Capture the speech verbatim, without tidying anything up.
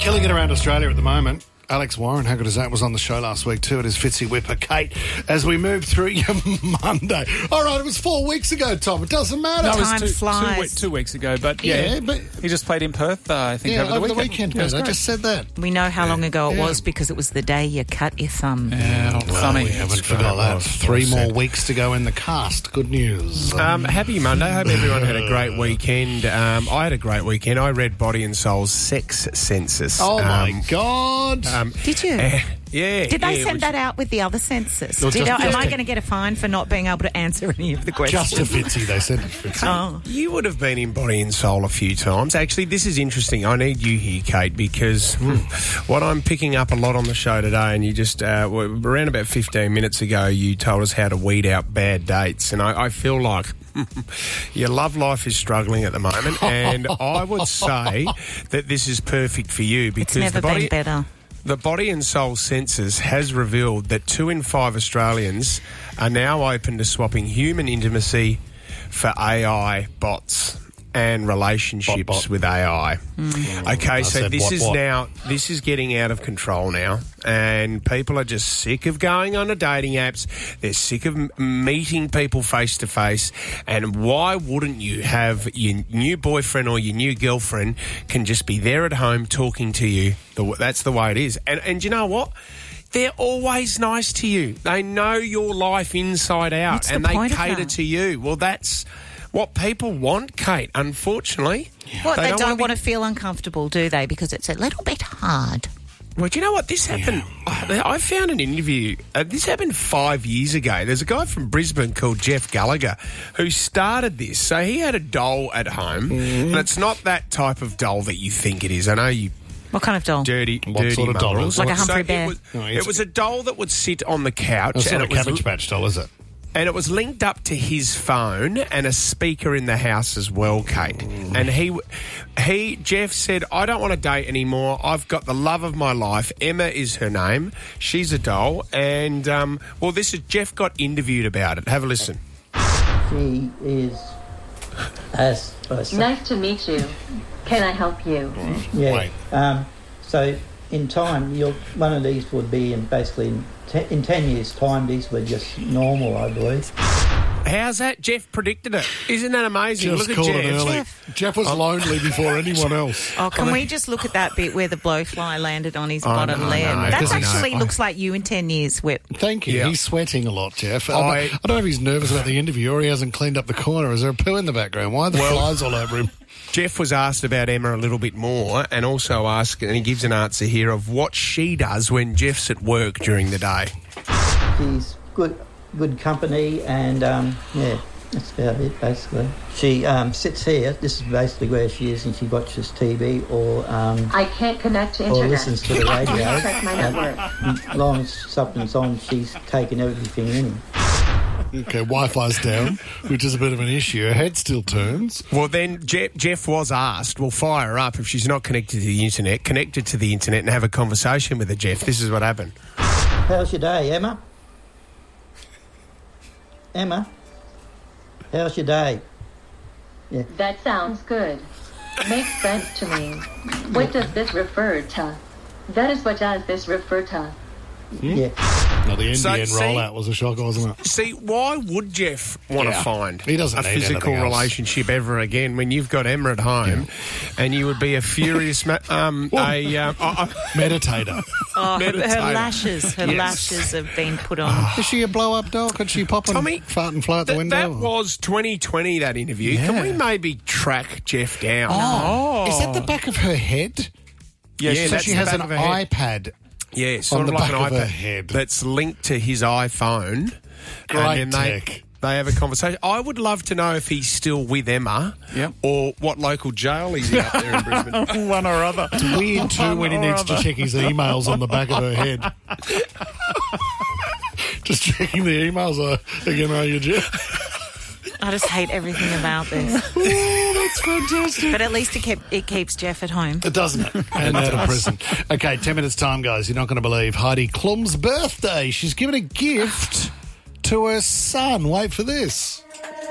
Killing it around Australia at the moment. Alex Warren, how good is that, was on the show last week too. It is Fitzy Whipper. Kate, as we move through your Monday. All right, it was four weeks ago, Tom. It doesn't matter. No, it was Time two, flies. Two, we- two weeks ago, but yeah, Yeah, but- he just played in Perth, uh, I think, Yeah, over, over the the weekend. weekend, Yeah, it was Pete. I great. just said that. We know how long ago it Yeah. was because it was the day you cut your thumb. Yeah, Well, funny. we haven't It's forgot great. that. Three Well more said. weeks to go in the cast. Good news. Um, happy Monday. Hope everyone had a great weekend. Um, I had a great weekend. I read Body and Soul's sex census. oh, my Um, God. um, Did you? eh, yeah. Did they yeah, send which- that out with the other census? No, Did just- I, am just I to- going to get a fine for not being able to answer any of the questions? Just to Fitzy, they said. Fitzy. Oh. You would have been in Body and Soul a few times. Actually, this is interesting. I need you here, Kate, because hmm, what I'm picking up a lot on the show today, and you just, uh, well, around about fifteen minutes ago, you told us how to weed out bad dates. And I, I feel like your love life is struggling at the moment. And I would say that this is perfect for you because It's never the body, been better. The Body and Soul census has revealed that two in five Australians are now open to swapping human intimacy for A I bots and relationships Bot, bot. with A I. Mm. Okay, I so said this what, is what? now this is getting out of control now, and people are just sick of going on to dating apps. They're sick of m- meeting people face to face. And why wouldn't you have your new boyfriend or your new girlfriend can just be there at home talking to you? The, that's the way it is. And and you know what? They're always nice to you. They know your life inside out, What's the and they point of cater that? to you. Well, that's what people want, Kate, unfortunately. What, they, don't, wanna want be- to feel uncomfortable, do they? Because it's a little bit hard. Well, do you know what? This happened. I, I found an interview. Uh, this happened five years ago. There's a guy from Brisbane called Jeff Gallagher who started this. So he had a doll at home, and it's not that type of doll that you think it is. I know you What kind of doll? dirty, What dirty sort of doll mongrels. is it? Like a So Humphrey it Bear? was- No, it it's- was a doll that would sit on the couch, It's and not a it was Cabbage Patch doll, is it? and it was linked up to his phone and a speaker in the house as well, Kate. And he, he, Jeff said, I don't want to date anymore. I've got the love of my life. Emma is her name. She's a doll. And, um, well, this is, Jeff got interviewed about it. Have a listen. She is, as I say, Nice to meet you. Can I help you? yeah. Wait. Um, so in time, you'll, one of these would be in basically in, te- in ten years' time. These were just normal, I believe. How's that? Jeff predicted it. Isn't that amazing? Just Look called at it Jeff. early. Jeff. Jeff was lonely before anyone else. Oh, can we just look at that bit where the blowfly landed on his Oh, bottom no, lid? no, That 'cause I know. actually I- looks like you in ten years, Whip. Thank you. Yeah. He's sweating a lot, Jeff. I, I- I don't know if he's nervous about the interview or he hasn't cleaned up the corner. Is there a poo in the background? Why are the flies all over him? Jeff was asked about Emma a little bit more and also asked, and he gives an answer here of what she does when Jeff's at work during the day. She's good, good company, and um, yeah, that's about it basically. She um, sits here. This is basically where she is, and she watches T V or um, I can't connect to or internet. listens to the radio. Check my network. As long as something's on, she's taking everything in. Okay, Wi-Fi's down, which is a bit of an issue. Her head still turns. Well, then Jeff, Jeff was asked, well, fire her up if she's not connected to the internet, connect her to the internet and have a conversation with her, Jeff. This is what happened. How's your day, Emma? Emma? How's your day? That sounds good. Makes sense to me. What does this refer to? That is what does this refer to? Yeah. No, the N B N So, see- rollout was a shock, wasn't it? See, why would Jeff want Yeah. to find He doesn't a need physical anything else. relationship ever again when you've got Emma at home and you would be a furious... Ma- um, a, um, uh, Meditator. Oh, her, her Meditator. lashes, her Yes. lashes have been put on. Is she a blow-up doll? Could she pop and Tommy, fart and fly out the Th- window? that was twenty twenty, that interview. Can Yeah. we maybe track Jeff down? Oh, is that the back of her head? Yes, so that's she the has back an of her head. iPad. Yeah, sort on of the like back an of her iPad head. that's linked to his iPhone. Great and then tech. they, they have a conversation. I would love to know if he's still with Emma Yep. or what local jail he's in up there in Brisbane. One or other. It's weird too when he needs to check his emails on the back of her head. Just checking the emails are again, are you, Jeff? I just hate everything about this. Oh, that's fantastic. But at least it, kept, it keeps Jeff at home. It doesn't it? And out of prison. Okay, ten minutes time, guys. You're not going to believe Heidi Klum's birthday. She's given a gift to her son. Wait for this.